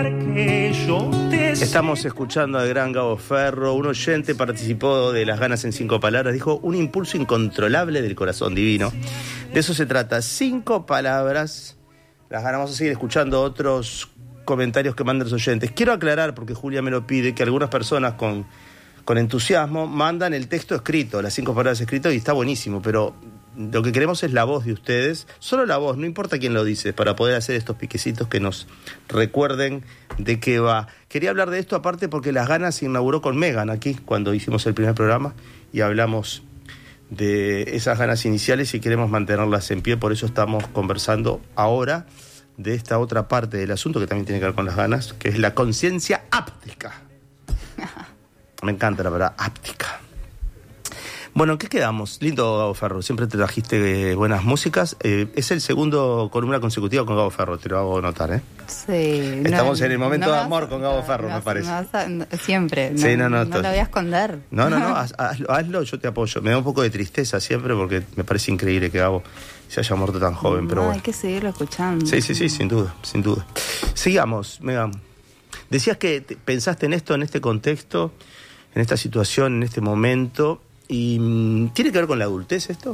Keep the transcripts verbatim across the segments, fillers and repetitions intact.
Estamos escuchando al gran Gabo Ferro. Un oyente participó de Las Ganas en Cinco Palabras. Dijo, un impulso incontrolable del corazón divino. De eso se trata. Cinco palabras. Las Ganas. Vamos a seguir escuchando otros comentarios que mandan los oyentes. Quiero aclarar, porque Julia me lo pide, que algunas personas con, con entusiasmo mandan el texto escrito, las cinco palabras escritas, y está buenísimo, pero lo que queremos es la voz de ustedes, solo la voz, no importa quién lo dice, para poder hacer estos piquecitos que nos recuerden de qué va. Quería hablar de esto aparte porque Las Ganas se inauguró con Megan aquí, cuando hicimos el primer programa, y hablamos de esas ganas iniciales y queremos mantenerlas en pie, por eso estamos conversando ahora de esta otra parte del asunto que también tiene que ver con las ganas, que es la conciencia áptica. Me encanta la palabra áptica. Bueno, ¿qué quedamos? Lindo, Gabo Ferro, siempre te trajiste eh, buenas músicas. Eh, es el segundo columna consecutiva con Gabo Ferro, te lo hago notar, ¿eh? Sí. Estamos no, en el momento no de vas, amor con Gabo Ferro, no, me parece. No vas a, no, siempre, no, sí, no, no, no lo voy a esconder. No, no, no, haz, hazlo, hazlo, yo te apoyo. Me da un poco de tristeza siempre porque me parece increíble que Gabo se haya muerto tan joven, pero no, bueno. Hay que seguirlo escuchando. Sí, sí, sí, sin duda, sin duda. Sigamos, Megan. Decías que te, pensaste en esto, en este contexto, en esta situación, en este momento, y ¿tiene que ver con la adultez esto?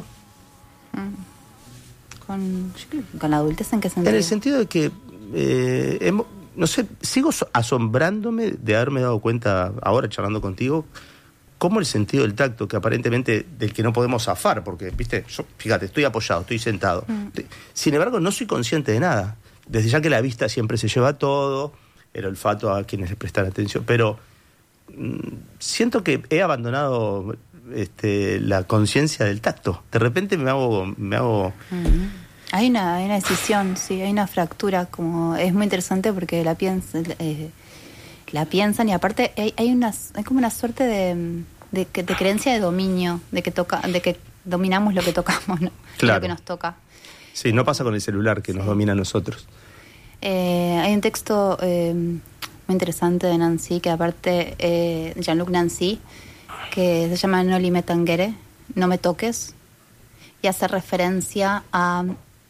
Con, ¿Con la adultez en qué sentido? En el sentido de que, eh, hemos, no sé, sigo asombrándome de haberme dado cuenta, ahora charlando contigo, cómo el sentido del tacto, que aparentemente del que no podemos zafar, porque, viste, yo, fíjate, estoy apoyado, estoy sentado. Mm. Sin embargo, no soy consciente de nada. Desde ya que la vista siempre se lleva todo, el olfato a quienes le prestan atención, pero mm, siento que he abandonado este, la conciencia del tacto. De repente me hago... Me hago mm. Hay una, hay una decisión, sí, hay una fractura, como es muy interesante porque la piensa... Eh, la piensan y aparte hay, hay una hay como una suerte de, de, de creencia de dominio, de que toca de que dominamos lo que tocamos, ¿no? Claro. Lo que nos toca. Sí, no pasa con el celular que sí. Nos domina a nosotros. Eh, hay un texto eh, muy interesante de Nancy, que aparte eh, Jean-Luc Nancy, que se llama No li me tangere, no me toques, y hace referencia a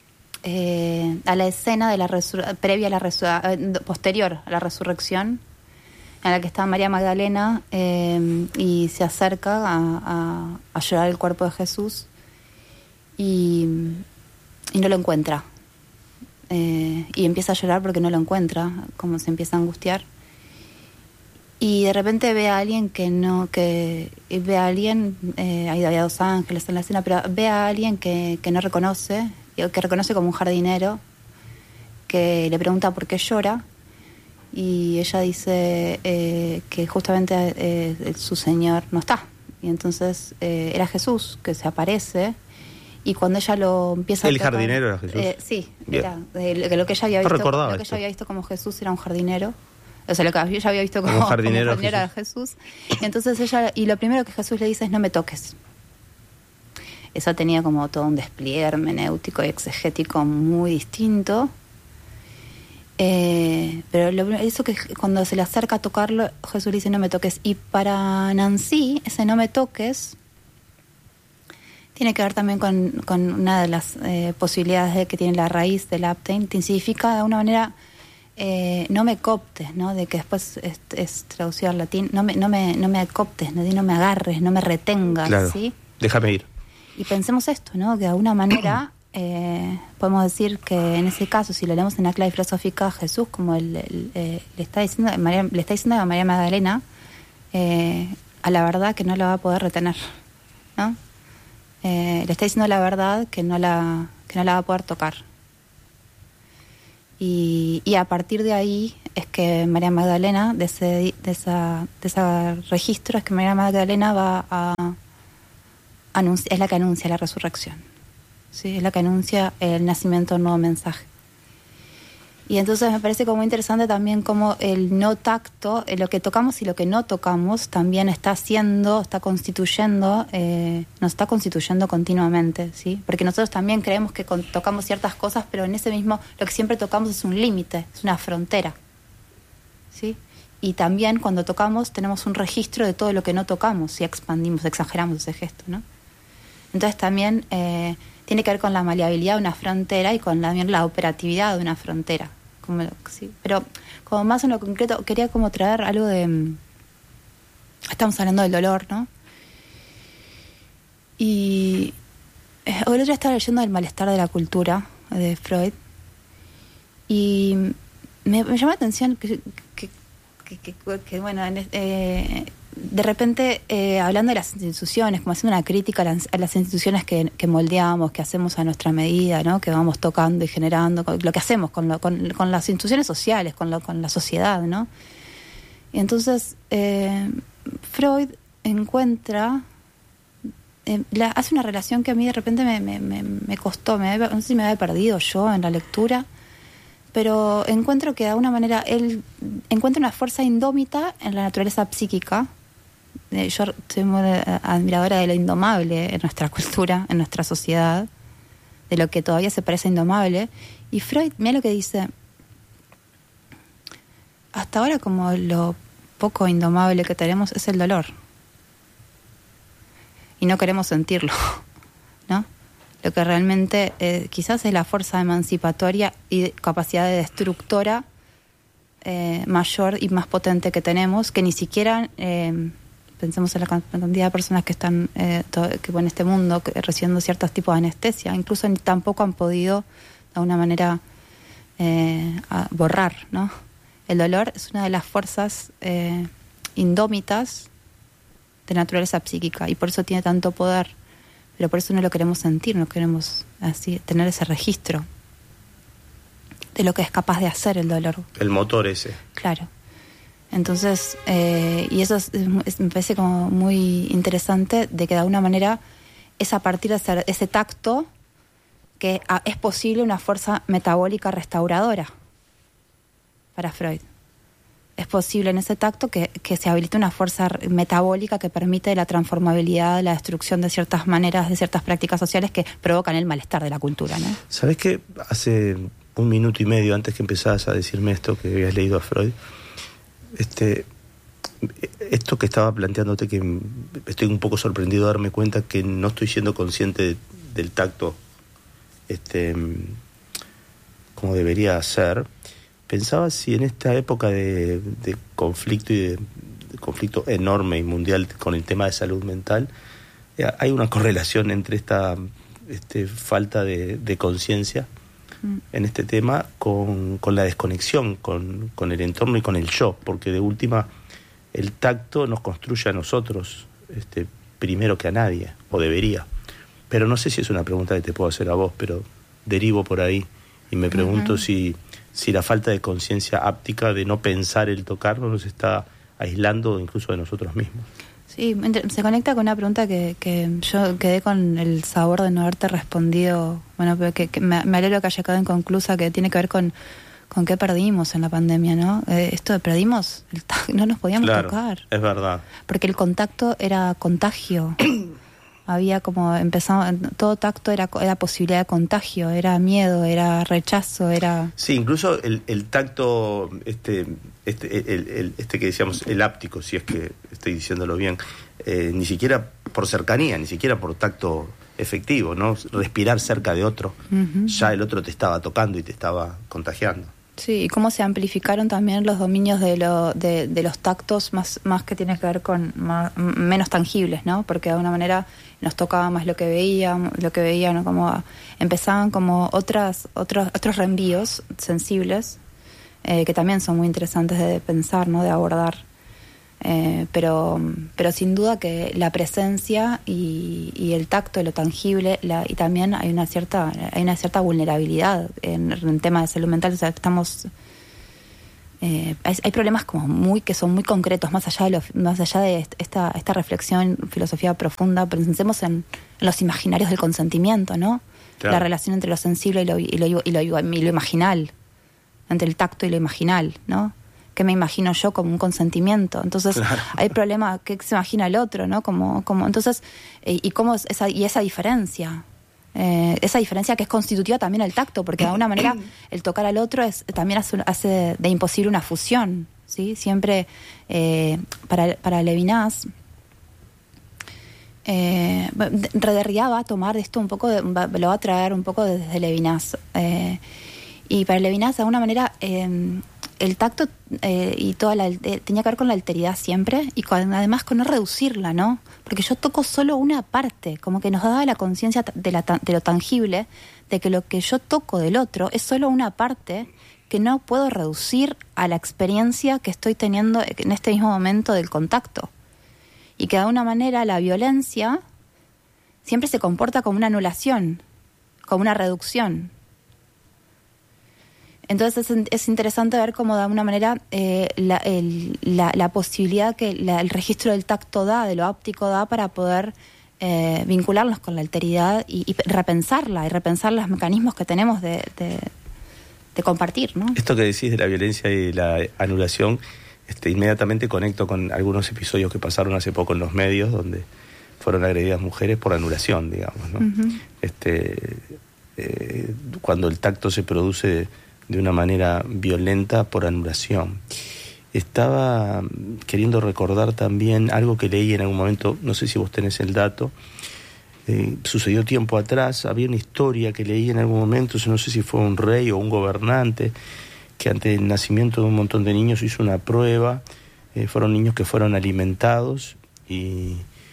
eh, a la escena de la resur- previa a la resur- posterior a la resurrección, en la que está María Magdalena eh, y se acerca a, a, a llorar el cuerpo de Jesús y, y no lo encuentra. Eh, y empieza a llorar porque no lo encuentra, como se empieza a angustiar. Y de repente ve a alguien que no, que ve a alguien, eh, ahí había dos ángeles en la escena, pero ve a alguien que, que no reconoce, que reconoce como un jardinero, que le pregunta por qué llora. Y ella dice eh, que justamente eh, su señor no está. Y entonces eh, era Jesús que se aparece. Y cuando ella lo empieza ¿El a tocar, jardinero era Jesús? Eh, sí, Bien. era. Eh, lo que ella había no visto, recordaba lo que esto. ella había visto como Jesús era un jardinero. O sea, lo que ella había visto como, como jardinero, como jardinero era Jesús. Y entonces ella, y lo primero que Jesús le dice es: no me toques. Eso tenía como todo un despliegue hermenéutico y exegético muy distinto. Eh, pero lo, eso que cuando se le acerca a tocarlo, Jesús le dice: no me toques. Y para Nancy, ese no me toques tiene que ver también con, con una de las eh, posibilidades de que tiene la raíz del aptein. Significa de alguna manera eh, no me coptes, ¿no? De que después es, es traducido al latín, no me, no me, no me coptes, no, no me agarres, no me retengas, claro. ¿sí? Déjame ir. Y pensemos esto, ¿no? Que de alguna manera Eh, podemos decir que en ese caso, si lo leemos en la clave filosófica, Jesús, como el, el, eh, le está diciendo María, le está diciendo a María Magdalena eh, a la verdad que no la va a poder retener, ¿no? Eh, le está diciendo la verdad que no la que no la va a poder tocar. Y, y a partir de ahí es que María Magdalena, de ese, de esa, de ese registro, es que María Magdalena va a anunciar, es la que anuncia la resurrección. Sí, es la que anuncia el nacimiento de un nuevo mensaje. Y entonces me parece como muy interesante también como el no tacto, eh, lo que tocamos y lo que no tocamos también está haciendo, está constituyendo, eh, nos está constituyendo continuamente, ¿sí? Porque nosotros también creemos que con, tocamos ciertas cosas, pero en ese mismo, lo que siempre tocamos es un límite, es una frontera, ¿sí? Y también cuando tocamos tenemos un registro de todo lo que no tocamos, si expandimos, exageramos ese gesto, ¿no? Entonces también eh, tiene que ver con la maleabilidad de una frontera y con la, la operatividad de una frontera, como, sí. Pero como más en lo concreto, quería como traer algo de... Estamos hablando del dolor, ¿no? Y eh, el otro día estaba leyendo El malestar de la cultura, de Freud, y me, me llamó la atención que, que, que, que, que bueno, eh, de repente eh, hablando de las instituciones, como haciendo una crítica a las, a las instituciones que, que moldeamos, que hacemos a nuestra medida, ¿no? Que vamos tocando y generando, lo que hacemos con, lo, con, con las instituciones sociales, con, lo, con la sociedad, ¿no? Y entonces eh, Freud encuentra, eh, la, hace una relación que a mí de repente me, me, me, me costó, me, no sé si me había perdido yo en la lectura, pero encuentro que de alguna manera él encuentra una fuerza indómita en la naturaleza psíquica. Eh, yo soy muy admiradora de lo indomable en nuestra cultura, en nuestra sociedad, de lo que todavía se parece indomable. Y Freud, mira lo que dice, hasta ahora como lo poco indomable que tenemos es el dolor. Y no queremos sentirlo, ¿no? Lo que realmente eh, quizás es la fuerza emancipatoria y capacidad de destructora eh, mayor y más potente que tenemos, que ni siquiera, eh, pensemos en la cantidad de personas que están eh, todo, que en este mundo que, recibiendo ciertos tipos de anestesia, incluso ni tampoco han podido de alguna manera eh, borrar, ¿no? El dolor es una de las fuerzas eh, indómitas de naturaleza psíquica y por eso tiene tanto poder, pero por eso no lo queremos sentir, no queremos así tener ese registro de lo que es capaz de hacer el dolor. El motor ese. Claro. Entonces, eh, y eso es, es, me parece como muy interesante de que de alguna manera es a partir de ese, ese tacto que a, es posible una fuerza metabólica restauradora para Freud. Es posible en ese tacto que, que se habilite una fuerza metabólica que permite la transformabilidad, la destrucción de ciertas maneras, de ciertas prácticas sociales que provocan el malestar de la cultura, ¿no? ¿Sabés qué? Hace un minuto y medio antes que empezabas a decirme esto, que habías leído a Freud, este, esto que estaba planteándote, que estoy un poco sorprendido de darme cuenta que no estoy siendo consciente de, del tacto este, como debería ser. Pensaba si en esta época de, de conflicto y de, de conflicto enorme y mundial con el tema de salud mental, eh, hay una correlación entre esta este, falta de, de conciencia mm. en este tema con, con la desconexión con, con el entorno y con el yo, porque de última el tacto nos construye a nosotros este, primero que a nadie, o debería. Pero no sé si es una pregunta que te puedo hacer a vos, pero derivo por ahí y me pregunto uh-huh. si... si la falta de conciencia áptica de no pensar el tocar nos está aislando incluso de nosotros mismos. Sí, se conecta con una pregunta que, que yo quedé con el sabor de no haberte respondido, bueno, pero que, que me, me alegro que haya quedado inconclusa, que tiene que ver con, con qué perdimos en la pandemia, ¿no? Eh, esto de perdimos, el t- no nos podíamos claro, tocar. Es verdad. Porque el contacto era contagio. Había como empezado, todo tacto era, era posibilidad de contagio, era miedo, era rechazo, era... Sí, incluso el, el tacto, este, este, el, el, este que decíamos, el áptico, si es que estoy diciéndolo bien, eh, ni siquiera por cercanía, ni siquiera por tacto efectivo, ¿no? Respirar cerca de otro, uh-huh. ya el otro te estaba tocando y te estaba contagiando. Sí, y cómo se amplificaron también los dominios de, lo, de, de los tactos más, más que tiene que ver con más, menos tangibles, ¿no? Porque de alguna manera nos tocaba más lo que veíamos, lo que veían, ¿no? Como empezaban como otras, otros, otros reenvíos sensibles eh, que también son muy interesantes de pensar, ¿no? De abordar. Eh, pero, pero sin duda que la presencia y, y el tacto, lo tangible, la, y también hay una cierta, hay una cierta vulnerabilidad en, en temas de salud mental. O sea, estamos, eh, hay, hay problemas como muy que son muy concretos, más allá de lo, más allá de esta, esta reflexión, filosofía profunda. Pensemos en, en los imaginarios del consentimiento, ¿no? Claro. La relación entre lo sensible y lo, y lo, y lo, y lo imaginal, entre el tacto y lo imaginal, ¿no? ¿Qué me imagino yo como un consentimiento? Entonces, claro. Hay problema, ¿qué se imagina el otro, no? Como, como, entonces, eh, y cómo es esa, y esa diferencia, eh, esa diferencia que es constitutiva también al tacto, porque de alguna manera el tocar al otro es también hace, hace de imposible una fusión, ¿sí? Siempre, eh, para, para Levinas, eh, Derrida va a tomar esto un poco, de, va, lo va a traer un poco desde Levinas, eh, Y para Levinas, de alguna manera, eh, el tacto eh, y toda la, eh, tenía que ver con la alteridad siempre y con, además con no reducirla, ¿no? Porque yo toco solo una parte, como que nos daba la conciencia de, la, de lo tangible, de que lo que yo toco del otro es solo una parte que no puedo reducir a la experiencia que estoy teniendo en este mismo momento del contacto. Y que de alguna manera la violencia siempre se comporta como una anulación, como una reducción. Entonces es, es interesante ver cómo de alguna manera eh, la, el, la, la posibilidad que la, el registro del tacto da, de lo óptico da, para poder eh, vincularnos con la alteridad y, y repensarla, y repensar los mecanismos que tenemos de, de, de compartir, ¿no? Esto que decís de la violencia y la anulación, este, inmediatamente conecto con algunos episodios que pasaron hace poco en los medios, donde fueron agredidas mujeres por anulación, digamos, ¿no? Uh-huh. Este, eh, cuando el tacto se produce de una manera violenta por anulación. Estaba queriendo recordar también algo que leí en algún momento, no sé si vos tenés el dato, eh, sucedió tiempo atrás, había una historia que leí en algún momento, no sé si fue un rey o un gobernante, que ante el nacimiento de un montón de niños hizo una prueba, eh, fueron niños que fueron alimentados y...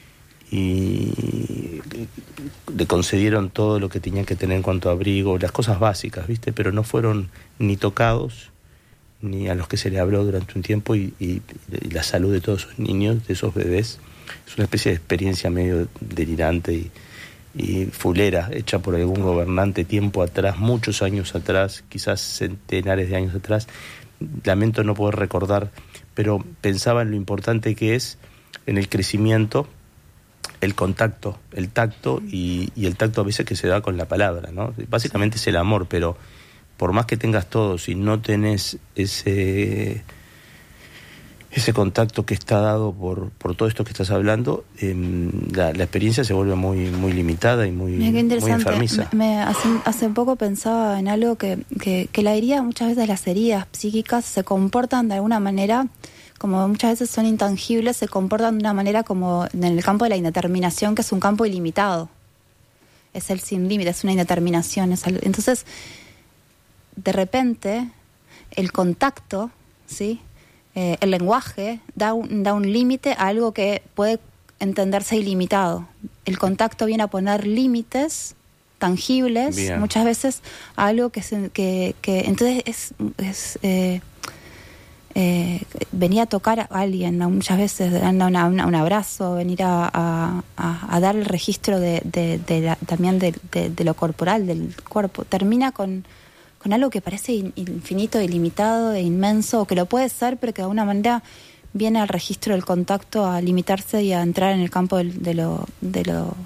y le concedieron todo lo que tenían que tener en cuanto a abrigo, las cosas básicas, ¿viste? Pero no fueron ni tocados, ni a los que se le habló durante un tiempo, y, y, y la salud de todos esos niños, de esos bebés, es una especie de experiencia medio delirante y, y fulera, hecha por algún gobernante tiempo atrás, muchos años atrás, quizás centenares de años atrás. Lamento no poder recordar, pero pensaba en lo importante que es en el crecimiento el contacto, el tacto, y, y el tacto a veces que se da con la palabra, ¿no? Básicamente es el amor, pero por más que tengas todo, si no tenés ese ese contacto que está dado por, por todo esto que estás hablando, eh, la, la experiencia se vuelve muy muy limitada y muy, muy enfermiza. Me, me, hace, hace poco pensaba en algo que, que, que la herida, muchas veces las heridas psíquicas se comportan de alguna manera, como muchas veces son intangibles, se comportan de una manera como en el campo de la indeterminación, que es un campo ilimitado. Es el sin límite, es una indeterminación. Es el, entonces, de repente, el contacto, ¿sí? Eh, el lenguaje da un, da un límite a algo que puede entenderse ilimitado. El contacto viene a poner límites tangibles, bien, muchas veces a algo que... Se, que, que entonces es... es eh, Eh, venir a tocar a alguien, ¿no? Muchas veces dando una, una, un abrazo, venir a, a, a, a dar el registro de, de, de la, también de, de, de lo corporal, del cuerpo, termina con, con algo que parece infinito, ilimitado e inmenso, o que lo puede ser, pero que de alguna manera viene al registro del contacto a limitarse y a entrar en el campo del, de lo... De lo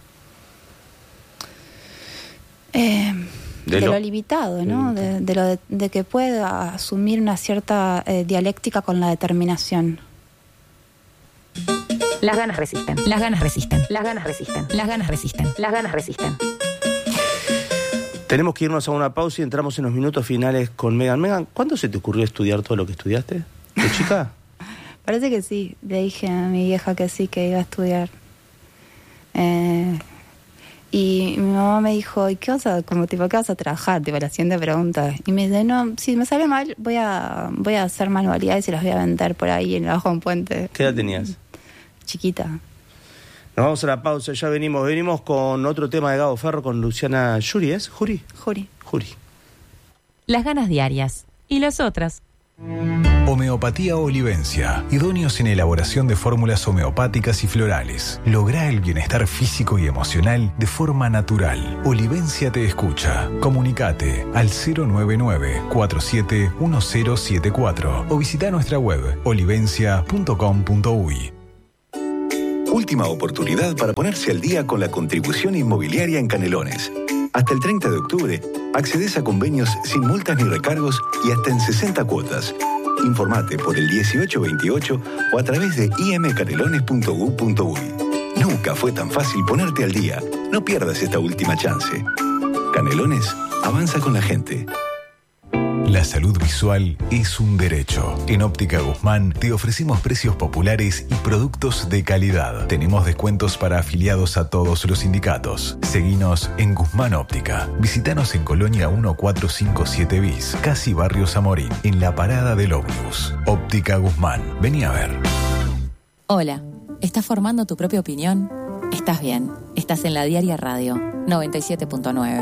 eh, De, de lo, lo limitado, ¿no? De, de, lo de, de que pueda asumir una cierta eh, dialéctica con la determinación. Las ganas resisten, las ganas resisten, las ganas resisten, las ganas resisten, las ganas resisten. Tenemos que irnos a una pausa y entramos en los minutos finales con Megan. Megan, ¿cuándo se te ocurrió estudiar todo lo que estudiaste? ¿De chica? Parece que sí. Le dije a mi vieja que sí, que iba a estudiar. Eh... Y mi mamá me dijo, ¿y qué vas a, como tipo, qué vas a trabajar? Tipo, la siguiente pregunta. Y me dice, no, si me sale mal, voy a voy a hacer manualidades y las voy a vender por ahí en abajo de un puente. ¿Qué edad tenías? Chiquita. Nos vamos a la pausa, ya venimos. Venimos con otro tema de Gabo Ferro, con Luciana Yuri, ¿es? ¿Juri? Juri. Juri. Las ganas diarias. ¿Y los otros? Homeopatía Olivencia, idóneos en elaboración de fórmulas homeopáticas y florales. Logra el bienestar físico y emocional de forma natural. Olivencia te escucha. Comunicate al cero nueve nueve, cuatro siete uno cero siete cuatro o visita nuestra web olivencia punto com punto uy. Última oportunidad para ponerse al día con la contribución inmobiliaria en Canelones. Hasta el treinta de octubre, accedes a convenios sin multas ni recargos y hasta en sesenta cuotas. Informate por el dieciocho veintiocho o a través de i m canelones punto u punto uy. Nunca fue tan fácil ponerte al día. No pierdas esta última chance. Canelones, avanza con la gente. La salud visual es un derecho. En Óptica Guzmán te ofrecemos precios populares y productos de calidad. Tenemos descuentos para afiliados a todos los sindicatos. Seguinos en Guzmán Óptica. Visítanos en Colonia mil cuatrocientos cincuenta y siete bis, casi Barrio Zamorín, en la parada del ómnibus. Óptica Guzmán. Vení a ver. Hola, ¿estás formando tu propia opinión? Estás bien. Estás en La Diaria Radio, noventa y siete punto nueve.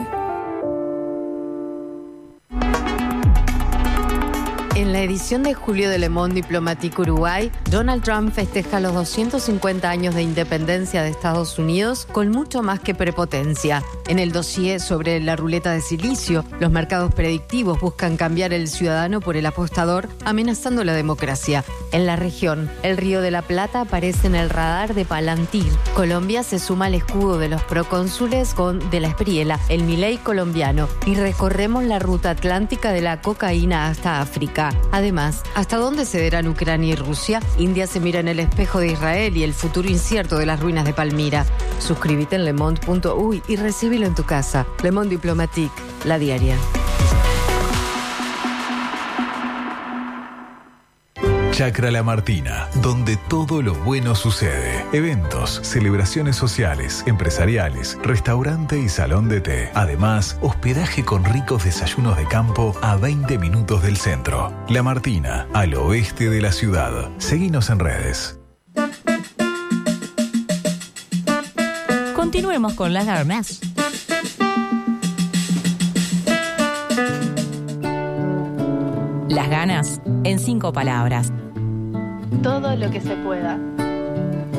En la edición de julio de Le Monde Diplomatique Uruguay, Donald Trump festeja los doscientos cincuenta años de independencia de Estados Unidos con mucho más que prepotencia. En el dossier sobre la ruleta de silicio, los mercados predictivos buscan cambiar el ciudadano por el apostador, amenazando la democracia. En la región, el Río de la Plata aparece en el radar de Palantir. Colombia se suma al escudo de los procónsules con De la Espriella, el Milei colombiano, y recorremos la ruta atlántica de la cocaína hasta África. Además, ¿hasta dónde cederán Ucrania y Rusia? India se mira en el espejo de Israel y el futuro incierto de las ruinas de Palmira. Suscríbete en lemonde punto uy y recibilo en tu casa. Le Monde Diplomatique, La Diaria. Chacra La Martina, donde todo lo bueno sucede. Eventos, celebraciones sociales, empresariales, restaurante y salón de té. Además, hospedaje con ricos desayunos de campo a veinte minutos del centro. La Martina, al oeste de la ciudad. Seguinos en redes. Continuemos con las ganas. Las ganas en cinco palabras. Todo lo que se pueda.